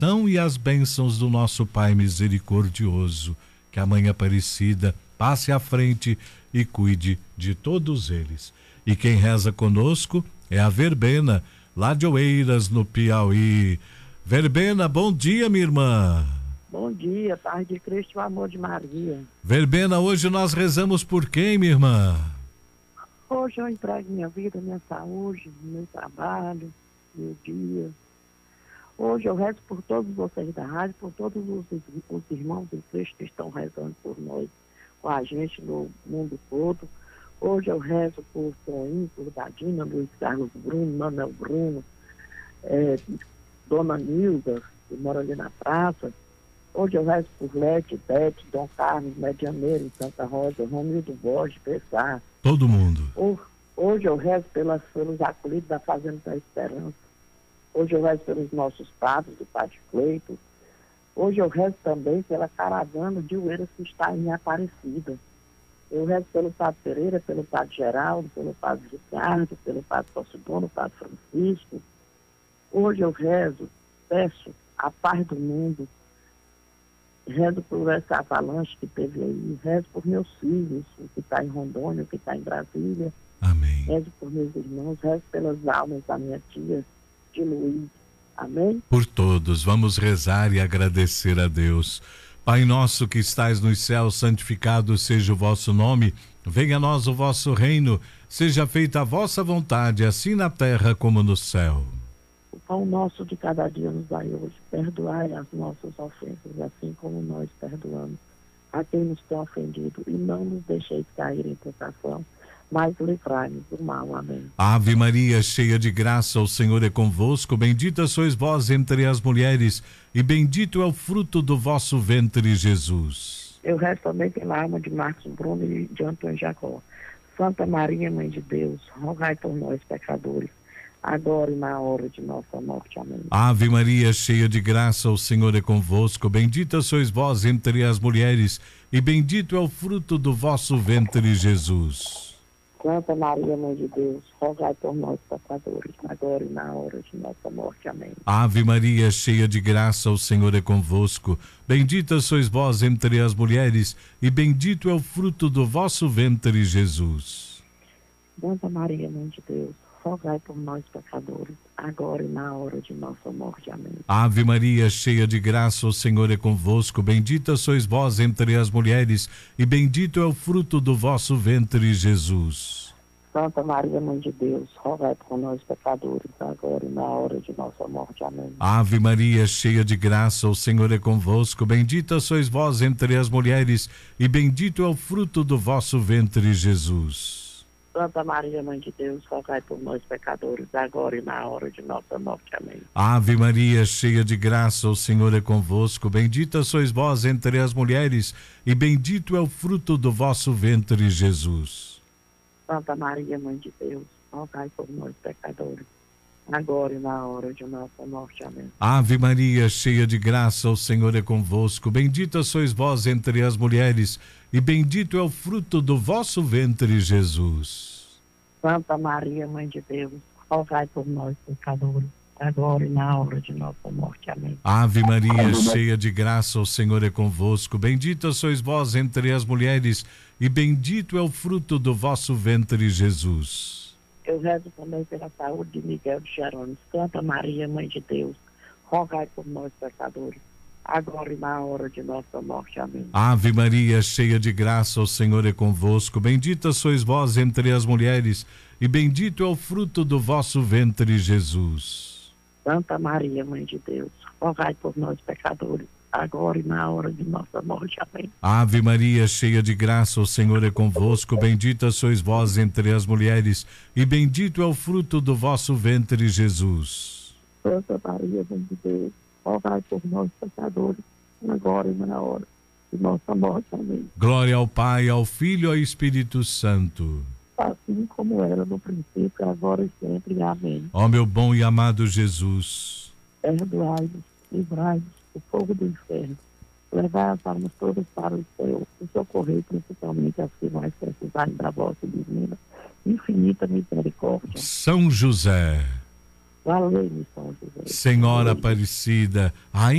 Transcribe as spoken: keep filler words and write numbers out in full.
proteção e as bênçãos do nosso Pai misericordioso. Que a Mãe Aparecida passe à frente e cuide de todos eles. E quem reza conosco é a Verbena, lá de Oeiras, no Piauí. Verbena, bom dia, minha irmã. Bom dia, paz de Cristo e o amor de Maria. Verbena, hoje nós rezamos por quem, minha irmã? Hoje eu entrego minha vida, minha saúde, meu trabalho, meu dia. Hoje eu rezo por todos vocês da rádio, por todos os, os irmãos em Cristo que estão rezando por nós, com a gente no mundo todo. Hoje eu rezo por Toim, por Dadina, Luiz Carlos Bruno, Manuel Bruno, é, Dona Nilda, que mora ali na praça. Hoje eu rezo por Lete, Bete, Dom Carlos, Medianeiro, Santa Rosa, Romildo Borges, Pessar. Todo mundo. Hoje eu rezo pelas, pelos acolhidos da Fazenda da Esperança. Hoje eu rezo pelos nossos padres, do Padre Cleito. Hoje eu rezo também pela caravana de Oeiras que está em Aparecida. Eu rezo pelo Padre Pereira, pelo Padre Geraldo, pelo Padre Ricardo, pelo Padre Posidônio, Padre Francisco. Hoje eu rezo, peço a paz do mundo. Rezo por essa avalanche que teve aí. Rezo por meus filhos, o que está em Rondônia, o que está em Brasília. Amém. Rezo por meus irmãos, rezo pelas almas da minha tia, de Luiz. Amém? Por todos, vamos rezar e agradecer a Deus. Pai nosso que estais nos céus, santificado seja o vosso nome. Venha a nós o vosso reino. Seja feita a vossa vontade, assim na terra como no céu. O pão nosso de cada dia nos dai hoje. Perdoai as nossas ofensas, assim como nós perdoamos a quem nos tem ofendido. E não nos deixeis cair em tentação, mas livrai-nos do mal. Amém. Ave Maria, cheia de graça, o Senhor é convosco. Bendita sois vós entre as mulheres, e bendito é o fruto do vosso ventre, Jesus. Eu rezo também pela alma de Marcos Bruno e de Antônio Jacó. Santa Maria, Mãe de Deus, rogai por nós, pecadores, agora e na hora de nossa morte. Amém. Ave Maria, cheia de graça, o Senhor é convosco. Bendita sois vós entre as mulheres, e bendito é o fruto do vosso ventre, Jesus. Santa Maria, Mãe de Deus, rogai por nós, pecadores, agora e na hora de nossa morte. Amém. Ave Maria, cheia de graça, o Senhor é convosco. Bendita sois vós entre as mulheres, e bendito é o fruto do vosso ventre, Jesus. Santa Maria, Mãe de Deus, rogai por nós, pecadores, agora e na hora de nossa morte. Amém. Ave Maria, cheia de graça, o Senhor é convosco. Bendita sois vós entre as mulheres, e bendito é o fruto do vosso ventre, Jesus. Santa Maria, Mãe de Deus, rogai por nós, pecadores, agora e na hora de nossa morte. Amém. Ave Maria, cheia de graça, o Senhor é convosco. Bendita sois vós entre as mulheres, e bendito é o fruto do vosso ventre, Jesus. Santa Maria, Mãe de Deus, rogai por nós, pecadores, agora e na hora de nossa morte. Amém. Ave Maria, cheia de graça, o Senhor é convosco. Bendita sois vós entre as mulheres, e bendito é o fruto do vosso ventre, Jesus. Santa Maria, Mãe de Deus, rogai por nós, pecadores, agora e na hora de nossa morte. Amém. Ave Maria, cheia de graça, o Senhor é convosco. Bendita sois vós entre as mulheres, e bendito é o fruto do vosso ventre, Jesus. Santa Maria, Mãe de Deus, rogai por nós, pecadores, agora e na hora de nossa morte. Amém. Ave Maria, cheia de graça, o Senhor é convosco. Bendita sois vós entre as mulheres, e bendito é o fruto do vosso ventre, Jesus. Eu rezo também pela saúde de Miguel de Jerônimo. Santa Maria, Mãe de Deus, rogai por nós, pecadores, agora e na hora de nossa morte. Amém. Ave Maria, cheia de graça, o Senhor é convosco. Bendita sois vós entre as mulheres, e bendito é o fruto do vosso ventre, Jesus. Santa Maria, Mãe de Deus, rogai por nós, pecadores, agora e na hora de nossa morte. Amém. Ave Maria, cheia de graça, o Senhor é convosco. Bendita sois vós entre as mulheres, e bendito é o fruto do vosso ventre, Jesus. Santa Maria, Mãe de Deus, rogai por nós, pecadores, agora e na hora de nossa morte. Amém. Glória ao Pai, ao Filho e ao Espírito Santo. Assim como era no princípio, agora e sempre. Amém. Ó meu bom e amado Jesus, perdoai-nos, livrai-nos do fogo do inferno, levai as almas todas para o céu e socorrei principalmente as que mais precisarem da vossa divina, infinita misericórdia. São José, Valeu, São José. Senhora Aparecida,